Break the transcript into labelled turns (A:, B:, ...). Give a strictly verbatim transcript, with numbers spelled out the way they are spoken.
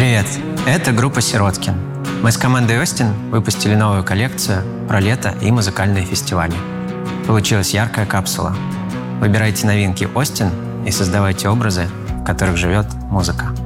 A: Привет, это группа «Сироткин». Мы с командой Остин выпустили новую коллекцию про лето и музыкальные фестивали. Получилась яркая капсула. Выбирайте новинки Остин и создавайте образы, в которых живет музыка.